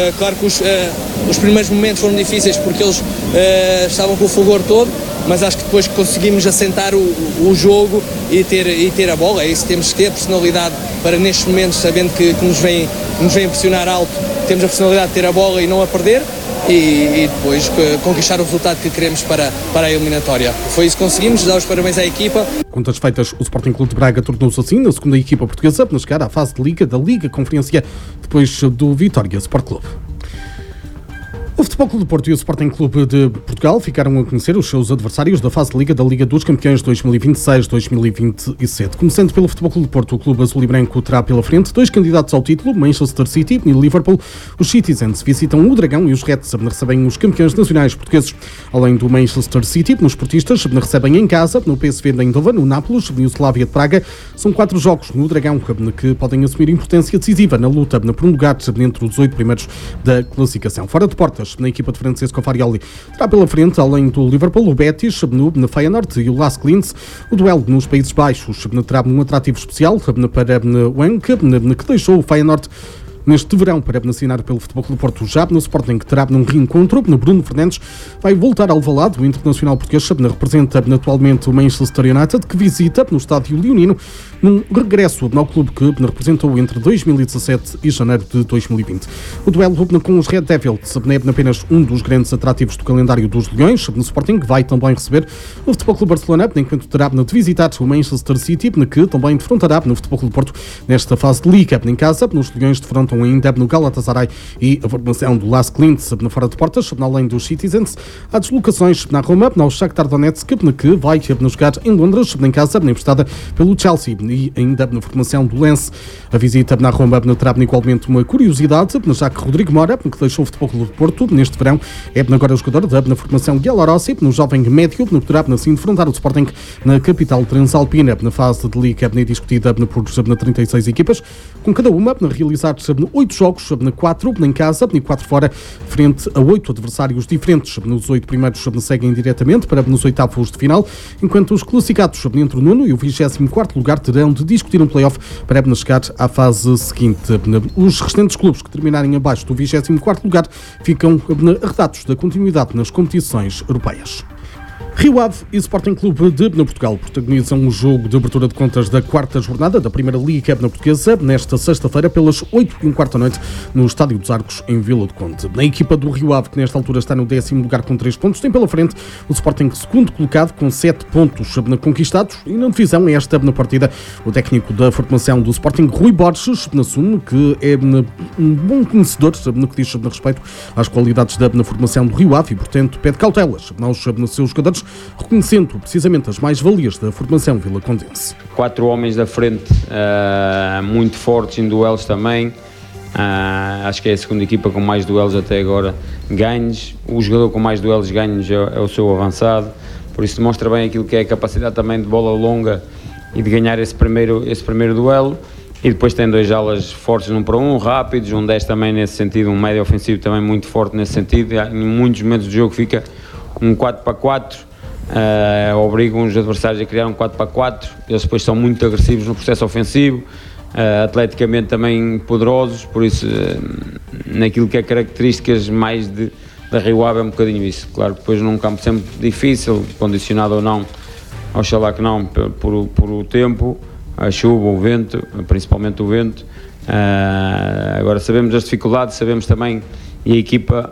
Claro que os primeiros momentos foram difíceis porque eles estavam com o fulgor todo, mas acho que depois conseguimos assentar o jogo e ter a bola. É isso que temos que ter, personalidade para nestes momentos, sabendo que nos vem pressionar alto, temos a personalidade de ter a bola e não a perder. E depois conquistar o resultado que queremos para a eliminatória. Foi isso que conseguimos, dar os parabéns à equipa. Contas feitas, o Sporting Clube de Braga tornou-se assim na segunda equipa portuguesa para chegar à fase de Liga da Liga Conferência depois do Vitória Sport Clube. O Futebol Clube do Porto e o Sporting Clube de Portugal ficaram a conhecer os seus adversários da fase de Liga da Liga dos Campeões 2026-2027. Começando pelo Futebol Clube do Porto, o clube azul e branco terá pela frente 2 candidatos ao título, Manchester City e Liverpool. Os Citizens visitam o Dragão e os Reds recebem os campeões nacionais portugueses. Além do Manchester City, nos portistas recebem em casa, no PSV de Eindhoven, no Nápoles e o Slavia de Praga. São 4 jogos no Dragão que podem assumir importância decisiva na luta por um lugar entre os 8 primeiros da classificação. Fora de portas, na equipa de Francesco Farioli, terá pela frente, além do Liverpool, o Betis, no Feyenoord e o Lask Linz. O duelo nos Países Baixos terá um atrativo especial para o Henk, que deixou o Feyenoord neste verão para assinar pelo Futebol Clube do Porto. Já no Sporting, que terá um reencontro, Bruno Fernandes vai voltar ao Alvalade. O internacional português representa atualmente o Manchester United, que visita no estádio leonino num regresso ao clube que representou entre 2017 e janeiro de 2020. O duelo com os Red Devils é apenas um dos grandes atrativos do calendário dos Leões. No Sporting vai também receber o Futebol Clube Barcelona, enquanto terá de visitar o Manchester City, que também defrontará no Futebol Clube do Porto nesta fase de Liga. Em casa, os Leões defrontam ainda no Galatasaray e a formação do Lask Linz fora de portas. Além dos Citizens, há deslocações na Roma, ao Shakhtar Donetsk, que vai jogar em Londres, em casa, emprestada pelo Chelsea, e ainda na formação do Lens. A visita na Roma terá igualmente uma curiosidade, já que Rodrigo Mora, que deixou o Futebol Clube do Porto neste verão, é agora o jogador na formação Bielorrossi, no jovem médio, poderá assim defrontar o Sporting na capital transalpina, na fase de Liga discutida por 36 equipas, com cada uma realizar 8 jogos, 4 em casa e 4 fora, frente a 8 adversários diferentes. Nos 8 primeiros seguem diretamente para nos oitavos de final, enquanto os classificados entre o 9º e o 24º lugar terão de discutir um play-off para chegar à fase seguinte. Os restantes clubes que terminarem abaixo do 24º lugar ficam arredados da continuidade nas competições europeias. Rio Ave e Sporting Clube de Portugal protagonizam o jogo de abertura de contas da 4ª jornada da Primeira Liga Portuguesa nesta sexta-feira pelas 8h15 da noite no Estádio dos Arcos, em Vila do Conde. Na equipa do Rio Ave, que nesta altura está no 10º lugar com 3 pontos, tem pela frente o Sporting segundo colocado com 7 pontos conquistados, e na divisão esta na partida o técnico da formação do Sporting, Rui Borges, assume que é um bom conhecedor no que diz respeito às qualidades da formação do Rio Ave e, portanto, pede cautelas aos seus jogadores, reconhecendo precisamente as mais-valias da formação vilacondense. 4 homens da frente, muito fortes em duelos também. Acho que é a segunda equipa com mais duelos até agora ganhos. O jogador com mais duelos ganhos é o seu avançado, por isso demonstra bem aquilo que é a capacidade também de bola longa e de ganhar esse primeiro duelo. E depois tem 2 alas fortes num para um, rápidos, um 10 também nesse sentido, um médio ofensivo também muito forte nesse sentido. Em muitos momentos do jogo fica um 4-4, obrigam os adversários a criar um 4-4, eles depois são muito agressivos no processo ofensivo, atleticamente também poderosos, por isso naquilo que é características mais da Rio Ave é um bocadinho isso. Claro que depois num campo sempre difícil, condicionado ou não, oxalá que não, por o tempo, a chuva, o vento, principalmente o vento. Agora sabemos as dificuldades, sabemos também, e a equipa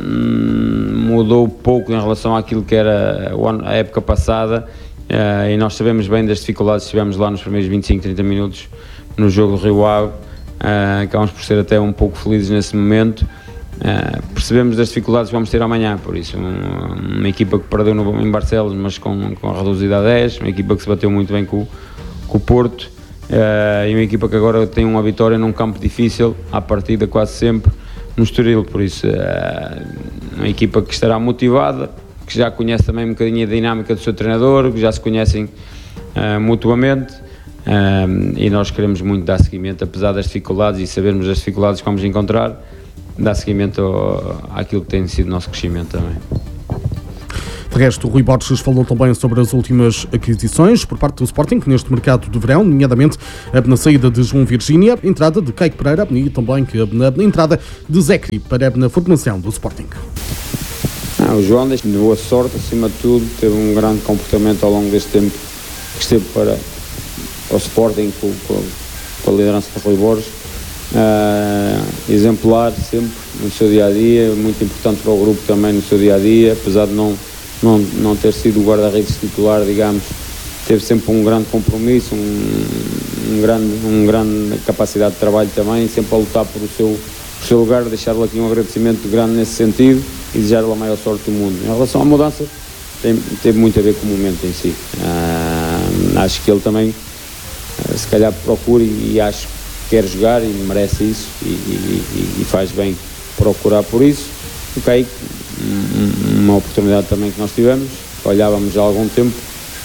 mudou pouco em relação àquilo que era a época passada, e nós sabemos bem das dificuldades que tivemos lá nos primeiros 25-30 minutos no jogo do Rio Ave. Acabamos por ser até um pouco felizes nesse momento. Percebemos das dificuldades que vamos ter amanhã, por isso uma equipa que perdeu em Barcelos, mas com a reduzida a 10, uma equipa que se bateu muito bem com o Porto, e uma equipa que agora tem uma vitória num campo difícil, à partida quase sempre no Estoril, por isso uma equipa que estará motivada, que já conhece também um bocadinho a dinâmica do seu treinador, que já se conhecem mutuamente, e nós queremos muito dar seguimento, apesar das dificuldades e sabermos as dificuldades que vamos encontrar, dar seguimento àquilo que tem sido o nosso crescimento também. De resto, o Rui Borges falou também sobre as últimas aquisições por parte do Sporting neste mercado de verão, nomeadamente na saída de João Virgínia, a entrada de Kaique Pereira e também na entrada de Zecri para a formação do Sporting. O João deixa de boa sorte, acima de tudo, teve um grande comportamento ao longo deste tempo que esteve para o Sporting com a liderança de Rui Borges. Exemplar sempre no seu dia-a-dia, muito importante para o grupo também no seu dia-a-dia, apesar de não ter sido o guarda-redes titular, digamos, teve sempre um grande compromisso, um grande capacidade de trabalho também, sempre a lutar por o seu lugar, deixar-lhe aqui um agradecimento grande nesse sentido e desejar-lhe a maior sorte do mundo. Em relação à mudança, teve muito a ver com o momento em si. Acho que ele também, se calhar, procura e acho que quer jogar e merece isso e faz bem procurar por isso. O Kaique, uma oportunidade também que nós tivemos, olhávamos já há algum tempo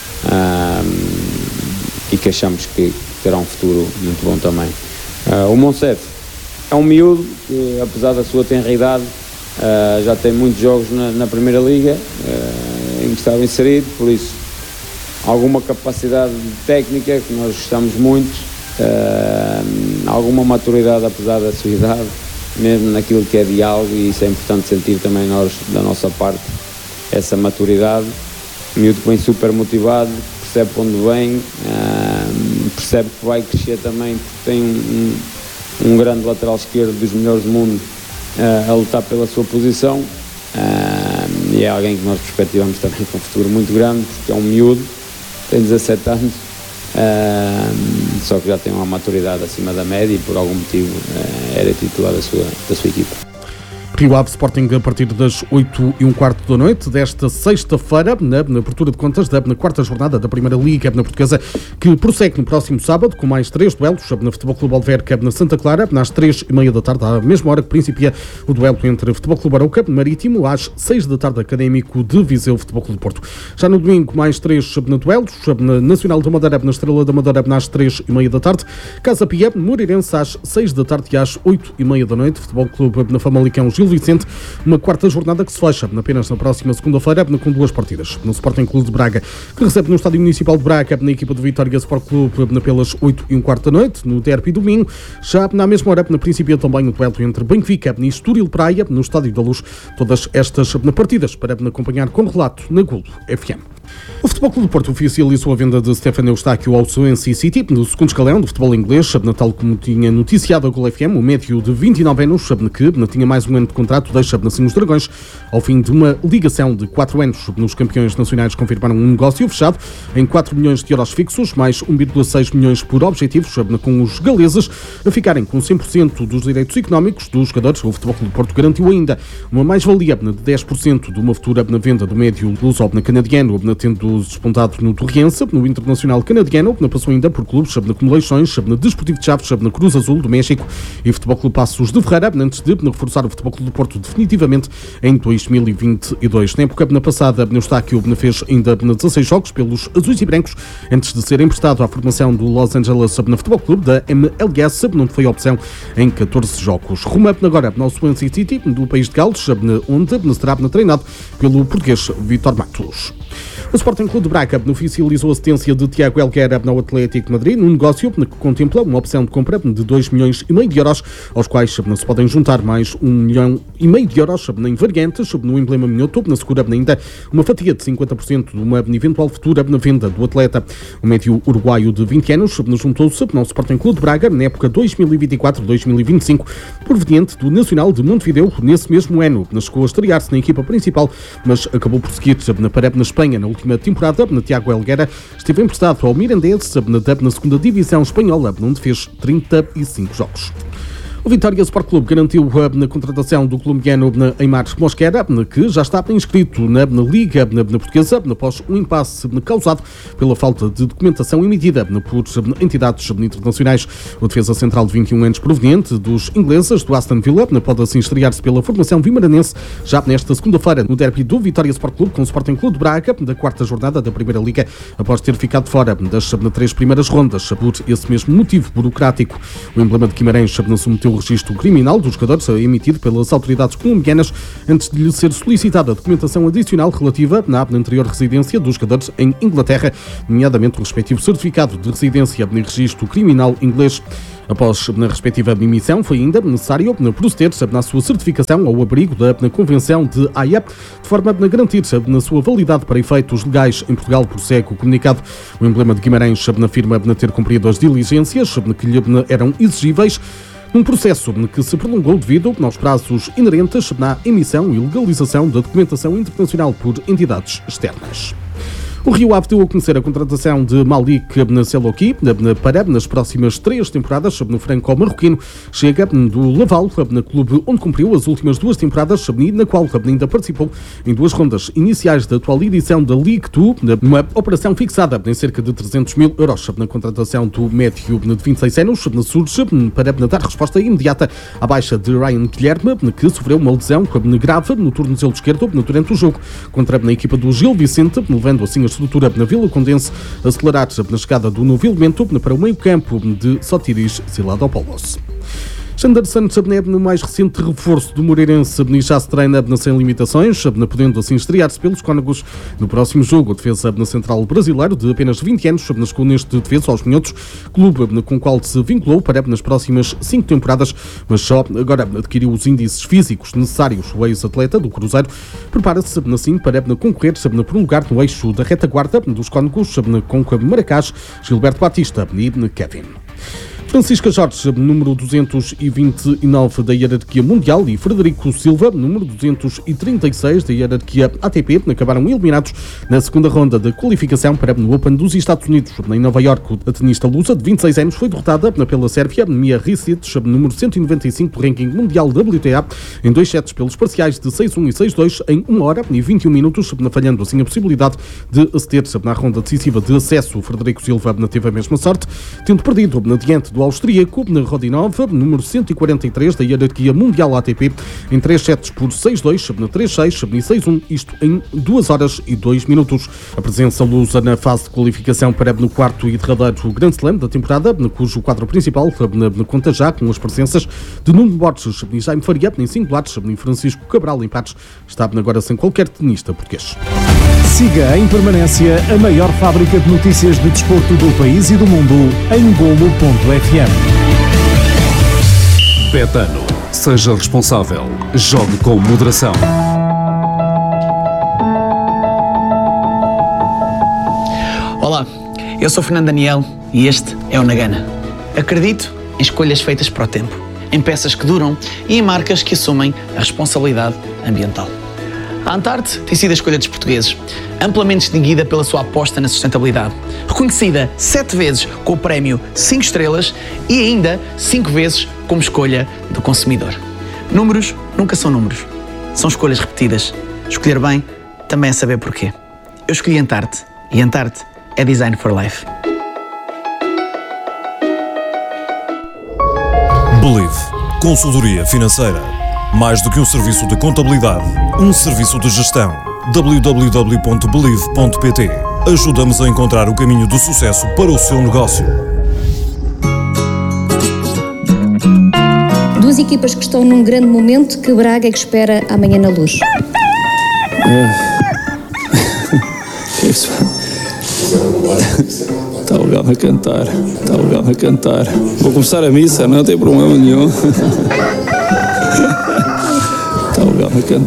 e que achamos que terá um futuro muito bom também. O Monsef é um miúdo que, apesar da sua tenra idade, já tem muitos jogos na Primeira Liga em que estava inserido, por isso alguma capacidade técnica que nós gostamos muito, alguma maturidade apesar da sua idade, mesmo naquilo que é diálogo, e isso é importante sentir também nós da nossa parte, essa maturidade. Miúdo que vem super motivado, percebe onde vem, percebe que vai crescer também, porque tem um grande lateral esquerdo dos melhores do mundo a lutar pela sua posição, e é alguém que nós perspectivamos também com um futuro muito grande, porque é um miúdo, tem 17 anos, só que já tem uma maturidade acima da média e por algum motivo era titular da sua equipa. Rio Ave Sporting a partir das 8h15 da noite desta sexta-feira, na abertura de contas da quarta jornada da Primeira Liga na Portuguesa, que prossegue no próximo sábado com mais 3 duelos, na Futebol Clube Alverca na Santa Clara, às 3h30 da tarde, à mesma hora que principia o duelo entre Futebol Clube Arouca Marítimo, às 6 da tarde, Académico de Viseu Futebol Clube Porto. Já no domingo, mais 3 duelos, na Nacional da Madeira, na Estrela da Madeira, às 3h30 da tarde, Casa Pia, Moreirense, às 6 da tarde e às 8h30 da noite, Futebol Clube na Famalicão Gil Vicente, uma quarta jornada que se fecha apenas na próxima segunda-feira com 2 partidas. No Sporting Clube de Braga, que recebe no Estádio Municipal de Braga na equipa do Vitória Sport Clube pelas 8h15 da noite, no derby domingo. Já na mesma hora, na princípio também o duelo entre Benfica e Estoril Praia, no Estádio da Luz. Todas estas partidas para acompanhar com relato na Golo FM. O Futebol Clube do Porto oficializou a venda de Stefano Eustáquio ao Swansea City, no segundo escalão do futebol inglês, tal como tinha noticiado a Golo FM, o médio de 29 anos, que tinha mais um ano de contrato, deixa assim os Dragões, ao fim de uma ligação de 4 anos. Nos campeões nacionais confirmaram um negócio fechado em 4 milhões de euros fixos, mais 1,6 milhões por objetivos, com os galeses a ficarem com 100% dos direitos económicos dos jogadores. O Futebol Clube do Porto garantiu ainda uma mais-valia de 10% de uma futura venda do médio luso canadiano, tendo despontado no Torriense, no Internacional Canadiano, passou ainda por clubes como Leixões, Desportivo de Chaves, Cruz Azul do México e Futebol Clube Passos de Ferreira, antes de reforçar o Futebol Clube do Porto definitivamente em 2022. Na época passada, Eustáquio fez ainda 16 jogos pelos azuis e brancos, antes de ser emprestado à formação do Los Angeles Futebol Clube da MLS, onde foi opção em 14 jogos. Rumo agora ao Swansea City, do país de Gales, onde será treinado pelo português Vítor Matos. O Sporting Clube de Braga oficializou a cedência de Tiago Helguera ao Atlético de Madrid, num negócio que contempla uma opção de compra de 2,5 milhões de euros, aos quais se podem juntar mais 1,5 milhão de euros em variantes, no emblema minhoto, assegura ainda uma fatia de 50% de uma eventual futura venda do atleta. O médio uruguaio de 20 anos juntou-se ao Sporting Clube de Braga na época 2024-2025, proveniente do Nacional de Montevideo nesse mesmo ano. Chegou a estrear-se na equipa principal, mas acabou por seguir na Espanha na última temporada. Tiago Helguera esteve emprestado ao Mirandés na segunda divisão espanhola, onde fez 35 jogos. O Vitória Sport Clube garantiu a contratação do colombiano Aimar Mosquera, que já está inscrito na Liga Portuguesa, após um impasse causado pela falta de documentação emitida por entidades internacionais. O defesa central de 21 anos, proveniente dos ingleses do Aston Villa, pode assim estrear-se pela formação vimaranense já nesta segunda-feira no derby do Vitória Sport Clube com o Sporting Clube de Braga, da quarta jornada da Primeira Liga, após ter ficado fora das 3 primeiras rondas por esse mesmo motivo burocrático. O emblema de Guimarães submeteu registro criminal dos jogadores emitido pelas autoridades colombianas antes de lhe ser solicitada a documentação adicional relativa à anterior residência dos jogadores em Inglaterra, nomeadamente o respectivo certificado de residência e registro criminal inglês. Após a respectiva emissão, foi ainda necessário proceder na sua certificação ao abrigo da Convenção de Haia, de forma a garantir na sua validade para efeitos legais em Portugal, prossegue o comunicado. O emblema de Guimarães afirma ter cumprido as diligências que lhe eram exigíveis, num processo que se prolongou devido aos prazos inerentes na emissão e legalização da documentação internacional por entidades externas. O Rio Ave deu a conhecer a contratação de Malik Selouki para nas próximas 3 temporadas no franco-marroquino. Chega do Laval, clube onde cumpriu as últimas 2 temporadas e na qual ainda participou em 2 rondas iniciais da atual edição da Ligue 2, numa operação fixada em cerca de 300 mil euros. Na contratação do médio de 26 anos surge para dar resposta imediata à baixa de Ryan Guilherme, que sofreu uma lesão grave no tornozelo esquerdo durante o jogo contra a equipa do Gil Vicente, levando assim a estrutura na Vila Condense a acelerar na chegada do novo elemento para o meio-campo de Sotiris Siladopoulos. Sanderson no mais recente reforço do Moreirense já se treina sem limitações, podendo assim estrear-se pelos Cónegos no próximo jogo. A defesa central brasileiro de apenas 20 anos chegou neste defesa aos Minhotos, clube com o qual se vinculou para nas próximas 5 temporadas, mas só agora adquiriu os índices físicos necessários. O ex-atleta do Cruzeiro prepara-se assim para concorrer por um lugar no eixo da retaguarda dos Cónegos com Maracás, Gilberto Batista e Kevin. Francisca Jorge, número 229 da hierarquia mundial, e Frederico Silva, número 236 da hierarquia ATP, acabaram eliminados na segunda ronda da qualificação para o Open dos Estados Unidos. Em Nova Iorque, a tenista lusa de 26 anos foi derrotada pela Sérvia Mia Risic, número 195 do ranking mundial WTA, em 2 sets pelos parciais de 6-1 e 6-2 em 1 hora e 21 minutos, falhando assim a possibilidade de aceder na ronda decisiva de acesso. O Frederico Silva teve a mesma sorte, tendo perdido diante do austríaco Rodinov, número 143 da hierarquia mundial ATP, em 3 sets por 6-2, 3-6 e 6-1, isto em 2 horas e 2 minutos. A presença lusa na fase de qualificação para no quarto e derradeiro Grand Slam da temporada, cujo quadro principal conta já com as presenças de Nuno Borges e Jaime Faria em singulares e Francisco Cabral em pares. Está agora sem qualquer tenista português. Siga em permanência a maior fábrica de notícias de desporto do país e do mundo em Golo.fm. Betano. Seja responsável. Jogue com moderação. Olá, eu sou Fernando Daniel e este é o Nagana. Acredito em escolhas feitas para o tempo, em peças que duram e em marcas que assumem a responsabilidade ambiental. A Antarte tem sido a escolha dos portugueses, amplamente distinguida pela sua aposta na sustentabilidade, reconhecida 7 vezes com o prémio 5 estrelas e ainda 5 vezes como escolha do consumidor. Números nunca são números, são escolhas repetidas. Escolher bem também é saber porquê. Eu escolhi Antarte e Antarte é Design for Life. Believe. Consultoria financeira. Mais do que um serviço de contabilidade, um serviço de gestão. www.believe.pt. Ajuda-nos a encontrar o caminho do sucesso para o seu negócio. 2 equipas que estão num grande momento, que Braga é que espera amanhã na Luz. Está legal a cantar. Vou começar a missa, não tem problema nenhum. Está legal a cantar.